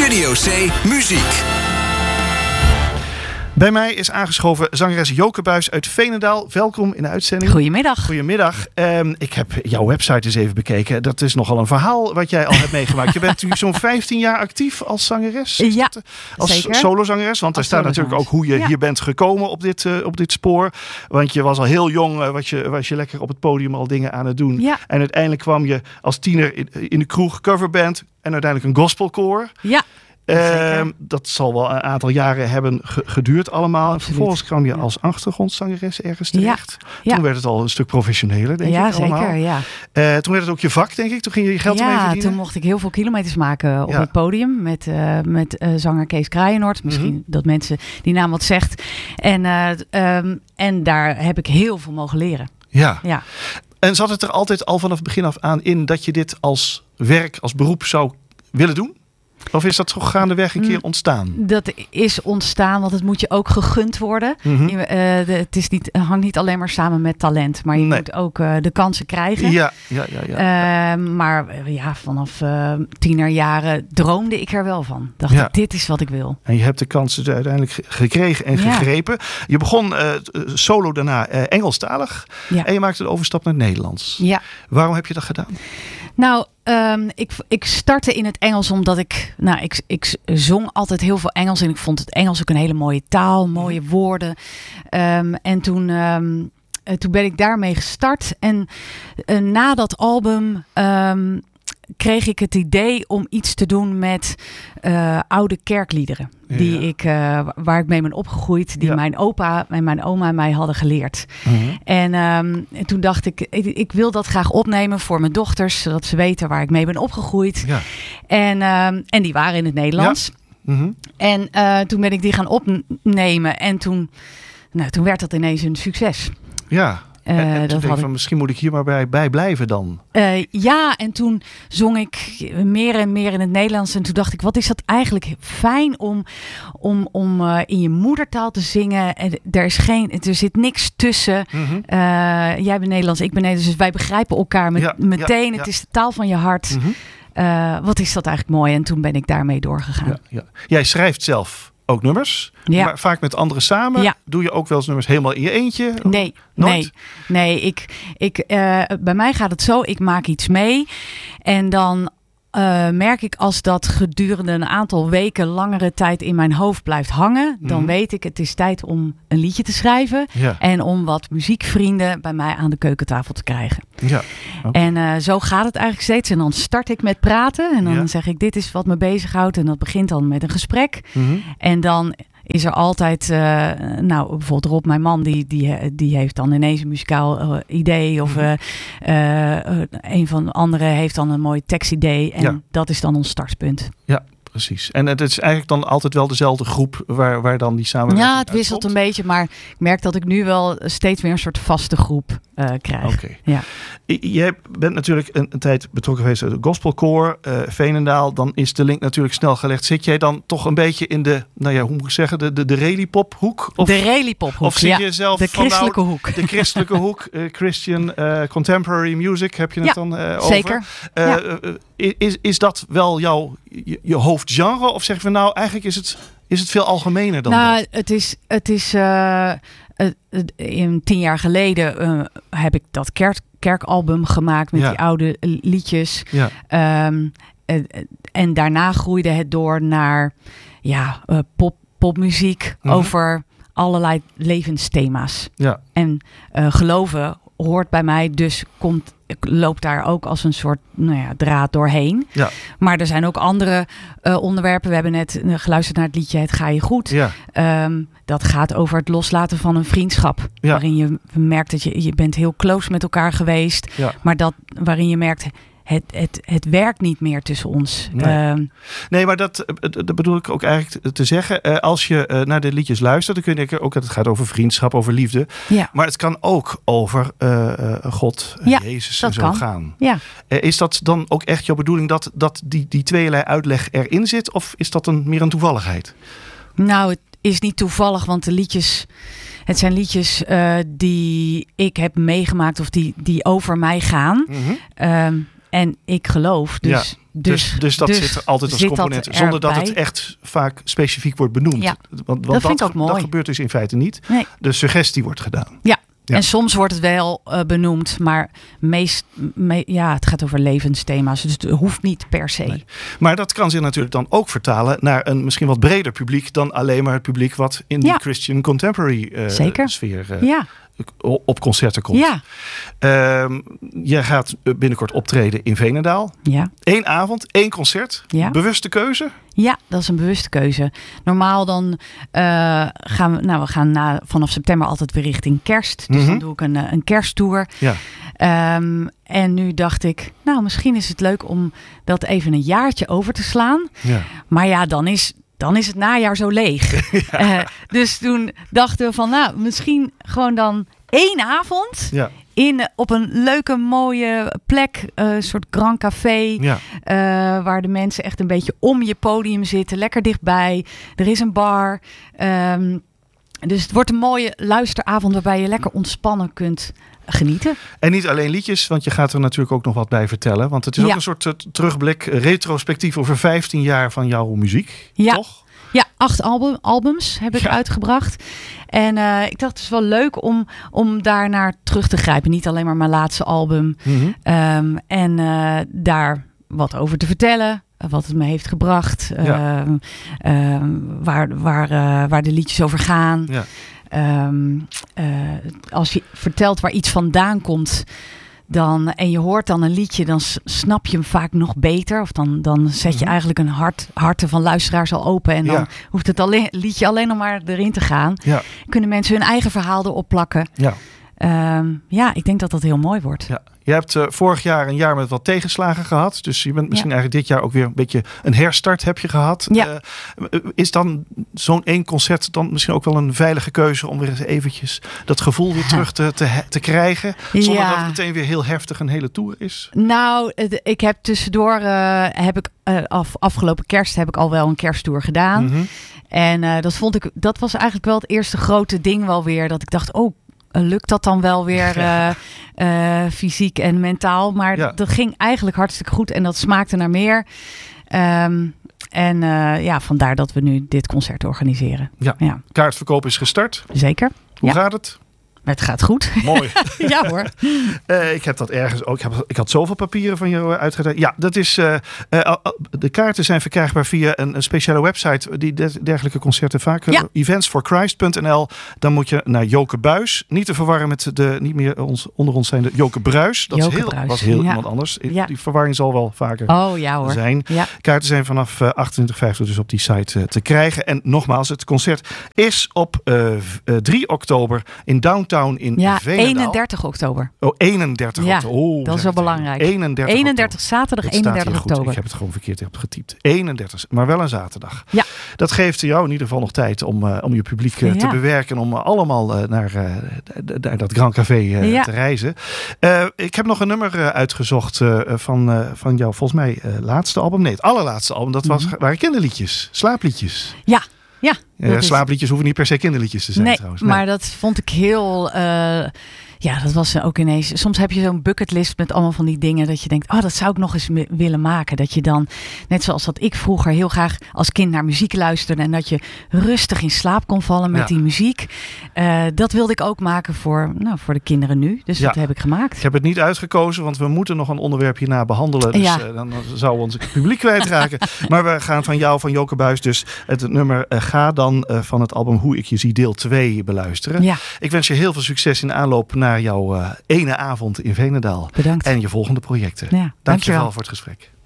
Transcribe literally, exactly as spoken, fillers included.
Studio C Muziek. Bij mij is aangeschoven zangeres Joke Buys uit Veenendaal. Welkom in de uitzending. Goedemiddag. Goedemiddag. Um, ik heb jouw website eens even bekeken. Dat is nogal een verhaal wat jij al hebt meegemaakt. Je bent nu zo'n vijftien jaar actief als zangeres. Ja, als zeker. solozangeres. Want er staat natuurlijk ook hoe je ja. hier bent gekomen op dit, uh, op dit spoor. Want je was al heel jong, uh, was, je, was je lekker op het podium al dingen aan het doen. Ja. En uiteindelijk kwam je als tiener in, in de kroeg coverband. En uiteindelijk een gospelkoor. Ja. Uh, dat zal wel een aantal jaren hebben ge- geduurd allemaal. En vervolgens kwam je ja. als achtergrondzangeres ergens terecht. Ja. Ja. Toen werd het al een stuk professioneler, denk ja, ik allemaal. Zeker, ja, uh, toen werd het ook je vak, denk ik. Toen ging je je geld ermee ja, verdienen. toen mocht ik heel veel kilometers maken op Ja. het podium. Met, uh, met uh, zanger Kees Kraaienoord. Misschien Mm-hmm. dat mensen die naam wat zegt. En, uh, um, en daar heb ik heel veel mogen leren. Ja. Ja. En zat het er altijd al vanaf het begin af aan in dat je dit als werk, als beroep zou willen doen? Of is dat zo gaandeweg een keer ontstaan? Dat is ontstaan, want het moet je ook gegund worden. Mm-hmm. Je, uh, de, het is niet, hangt niet alleen maar samen met talent, maar je Nee. moet ook uh, de kansen krijgen. Ja, ja, ja. ja. Uh, maar uh, ja, vanaf uh, tienerjaren droomde ik er wel van. Dacht Ja. ik, dit is wat ik wil. En je hebt de kansen dus uiteindelijk ge- gekregen en Ja. gegrepen. Je begon uh, solo daarna uh, Engelstalig. Ja. En je maakte de overstap naar het Nederlands. Ja. Waarom heb je dat gedaan? Nou, um, ik, ik startte in het Engels omdat ik, nou, ik, ik zong altijd heel veel Engels en ik vond het Engels ook een hele mooie taal, mooie woorden. Um, en toen, um, uh, toen ben ik daarmee gestart en uh, na dat album um, kreeg ik het idee om iets te doen met uh, oude kerkliederen. Die Ja. ik, uh, waar ik mee ben opgegroeid, die Ja. mijn opa en mijn oma mij hadden geleerd. Mm-hmm. En, um, en toen dacht ik, ik, ik wil dat graag opnemen voor mijn dochters, zodat ze weten waar ik mee ben opgegroeid. Ja. En, um, en die waren in het Nederlands. Mm-hmm. En uh, toen ben ik die gaan opnemen en toen, nou, toen werd dat ineens een succes. Ja. Uh, en, en toen dat denk ik had van, ik... misschien moet ik hier maar bij, bij blijven dan. Uh, ja, en toen zong ik meer en meer in het Nederlands. En toen dacht ik, wat is dat eigenlijk fijn om, om, om uh, in je moedertaal te zingen. En er, is geen, er zit niks tussen. Mm-hmm. Uh, jij bent Nederlands, ik ben Nederlands. Dus wij begrijpen elkaar met, Ja, meteen. ja, ja. Het is de taal van je hart. Mm-hmm. Uh, wat is dat eigenlijk mooi. En toen ben ik daarmee doorgegaan. Ja, ja. Jij schrijft zelf ook nummers, Ja. maar vaak met anderen samen. Ja. Doe je ook wel eens nummers helemaal in je eentje? Nee, Nooit? nee, nee. Ik, ik, uh, bij mij gaat het zo, ik maak iets mee en dan uh, merk ik als dat gedurende een aantal weken langere tijd in mijn hoofd blijft hangen, dan Mm-hmm. weet ik het is tijd om een liedje te schrijven Ja. en om wat muziekvrienden bij mij aan de keukentafel te krijgen. Ja. Okay. En uh, zo gaat het eigenlijk steeds. En dan start ik met praten en dan Ja. zeg ik dit is wat me bezighoudt en dat begint dan met een gesprek. Mm-hmm. En dan is er altijd, uh, nou bijvoorbeeld Rob, mijn man, die, die, die heeft dan ineens een muzikaal uh, idee. Of uh, uh, een van de anderen heeft dan een mooi tekstidee. En Ja. dat is dan ons startpunt. Ja, precies. En het is eigenlijk dan altijd wel dezelfde groep waar, waar dan die samenwerking Ja, het wisselt uitkomt? een beetje. Maar ik merk dat ik nu wel steeds weer een soort vaste groep uh, krijg. Oké. Ja. Je bent natuurlijk een, een tijd betrokken geweest bij de gospelkoor, uh, Veenendaal. Dan is de link natuurlijk snel gelegd. Zit jij dan toch een beetje in de, nou ja, hoe moet ik zeggen, de, de, de relipop hoek? Of, De relipophoek. of zie ja. je zelf De van, nou, christelijke hoek. de christelijke hoek, uh, Christian uh, contemporary music, heb je het Ja, dan uh, over? zeker. Uh, Ja. uh, is, is dat wel jouw je, je hoofdgenre? Of zeg je van nou, eigenlijk is het, is het veel algemener dan nou, dat? het is, het is uh, uh, in tien jaar geleden uh, heb ik dat kerk, kerkalbum gemaakt met Ja. die oude liedjes. Ja. Um, uh, en daarna groeide het door naar ja, uh, pop, popmuziek Mm-hmm. over allerlei levensthema's. Ja. En uh, geloven hoort bij mij, dus komt, loopt daar ook als een soort nou ja, draad doorheen. Ja. Maar er zijn ook andere uh, onderwerpen. We hebben net uh, geluisterd naar het liedje Het Ga Je Goed. Ja. Um, dat gaat over het loslaten van een vriendschap. Ja. Waarin je merkt dat je, je bent heel close met elkaar geweest. Ja. Maar dat, waarin je merkt, het, het, het werkt niet meer tussen ons. Nee. Um, Nee, maar dat, dat bedoel ik ook eigenlijk te zeggen. Uh, als je uh, naar de liedjes luistert, dan kun je denken ook dat het gaat over vriendschap, over liefde. ja, Maar het kan ook over uh, uh, God, Ja, Jezus dat en zo kan. gaan. ja. Uh, is dat dan ook echt jouw bedoeling dat, dat die, die tweeërlei uitleg erin zit? Of is dat een, meer een toevalligheid? Nou, het is niet toevallig, want de liedjes... Het zijn liedjes uh, die ik heb meegemaakt of die, die over mij gaan. Mm-hmm. Um, en ik geloof. Dus, ja. dus, dus, dus dat dus zit er altijd als zit component. dat Zonder dat erbij. het echt vaak specifiek wordt benoemd. Ja. Want, want dat vind ik ook mooi. Dat gebeurt dus in feite niet. Nee. De suggestie wordt gedaan. Ja. Ja. En soms wordt het wel uh, benoemd, maar meest, me, ja, het gaat over levensthema's. Dus het hoeft niet per se. Nee. Maar dat kan zich natuurlijk dan ook vertalen naar een misschien wat breder publiek dan alleen maar het publiek wat in die ja. Christian Contemporary uh, Zeker. sfeer uh, ja. op concerten komt. Ja. Uh, jij gaat binnenkort optreden in Veenendaal. Ja. Eén avond, één concert. Ja. Bewuste keuze? Ja, dat is een bewuste keuze. Normaal dan uh, gaan we, nou, we gaan na, vanaf september altijd weer richting kerst. Dus mm-hmm. dan doe ik een, een kersttour. Ja. Um, en nu dacht ik, nou, misschien is het leuk om dat even een jaartje over te slaan. Ja. Maar ja, dan is, dan is het najaar zo leeg. ja. uh, dus toen dachten we van, nou, misschien gewoon dan één avond. Ja. In, op een leuke, mooie plek, een uh, soort Grand Café, ja. uh, waar de mensen echt een beetje om je podium zitten, lekker dichtbij. Er is een bar. Um, dus het wordt een mooie luisteravond waarbij je lekker ontspannen kunt genieten. En niet alleen liedjes, want je gaat er natuurlijk ook nog wat bij vertellen. Want het is ja. ook een soort uh, terugblik, uh, retrospectief over vijftien jaar van jouw muziek, ja. toch? Ja, acht album, albums heb ik ja. uitgebracht. En uh, ik dacht het is wel leuk om, om daar naar terug te grijpen. Niet alleen maar mijn laatste album. Mm-hmm. Um, en uh, daar wat over te vertellen. Uh, wat het me heeft gebracht. Ja. Uh, uh, waar, waar, uh, waar de liedjes over gaan. Ja. Um, uh, als je vertelt waar iets vandaan komt... Dan, en je hoort dan een liedje, dan snap je hem vaak nog beter. Of dan, dan zet je mm-hmm. eigenlijk een hart, harten van luisteraars al open. En dan ja. hoeft het alleen, liedje alleen nog maar erin te gaan. Ja. Kunnen mensen hun eigen verhaal erop plakken. Ja. Um, ja, ik denk dat dat heel mooi wordt. Ja. Je hebt uh, vorig jaar een jaar met wat tegenslagen gehad. Dus je bent misschien ja. eigenlijk dit jaar ook weer een beetje een herstart heb je gehad. Ja. Uh, is dan zo'n één concert dan misschien ook wel een veilige keuze om weer eens eventjes dat gevoel weer terug te, te, te krijgen? Zonder ja. dat het meteen weer heel heftig een hele tour is? Nou, ik heb tussendoor, uh, heb ik uh, af, afgelopen kerst heb ik al wel een kersttour gedaan. Mm-hmm. En uh, dat vond ik, dat was eigenlijk wel het eerste grote ding wel weer. Dat ik dacht, oh, lukt dat dan wel weer uh, uh, fysiek en mentaal. Maar ja. dat ging eigenlijk hartstikke goed en dat smaakte naar meer. Um, en uh, ja, vandaar dat we nu dit concert organiseren. Ja. Ja. Kaartverkoop is gestart. Zeker. Hoe ja. gaat het? Het gaat goed. Mooi. ja hoor. Uh, ik heb dat ergens ook. Ik, heb, ik had zoveel papieren van jou uitgedaan. Ja, dat is. Uh, uh, de kaarten zijn verkrijgbaar via een, een speciale website die de, dergelijke concerten vaak. Ja. events for christ punt n l. Dan moet je naar Joke Buys. Niet te verwarren met de niet meer ons, onder ons zijn de Joke Bruis. Dat Joke is heel, Bruis. was heel ja. iemand anders. Ja. Die verwarring zal wel vaker oh, ja, hoor. zijn. Ja. Kaarten zijn vanaf uh, achtentwintig vijftig dus op die site uh, te krijgen. En nogmaals, het concert is op uh, uh, drie oktober in Downtown in ja. Veenendaal. eenendertig oktober. Oh, eenendertig ja, oktober. Oh, dat is wel belangrijk. eenendertig, eenendertig zaterdag, het eenendertig oktober. Ik heb het gewoon verkeerd getypt. eenendertig, maar wel een zaterdag. Ja. Dat geeft jou in ieder geval nog tijd om, uh, om je publiek uh, ja. te bewerken. Om uh, allemaal uh, naar, uh, d- d- dat Grand Café uh, ja. te reizen. Uh, ik heb nog een nummer uh, uitgezocht uh, van, uh, van jouw volgens mij uh, laatste album. Nee, het allerlaatste album. Dat was, mm-hmm. waren kinderliedjes. Slaapliedjes. Ja. Ja, ja, slaapliedjes hoeven niet per se kinderliedjes te zijn nee, trouwens. Nee, maar dat vond ik heel... Uh, ja, dat was ook ineens... Soms heb je zo'n bucketlist met allemaal van die dingen dat je denkt... oh, dat zou ik nog eens m- willen maken. Dat je dan, net zoals dat ik vroeger heel graag als kind naar muziek luisterde... en dat je rustig in slaap kon vallen met ja. die muziek. Uh, dat wilde ik ook maken voor, nou, voor de kinderen nu. Dus ja. dat heb ik gemaakt. Ik heb het niet uitgekozen, want we moeten nog een onderwerp hierna behandelen. Dus ja. uh, dan zou ons publiek kwijtraken. Maar we gaan van jou, van Joke Buys, dus het nummer uh, Ga dan uh, van het album Hoe ik je zie deel twee beluisteren. Ja. Ik wens je heel veel succes in de aanloop naar jouw uh, ene avond in Veenendaal. Bedankt. En je volgende projecten. Ja, Dank je wel voor het gesprek.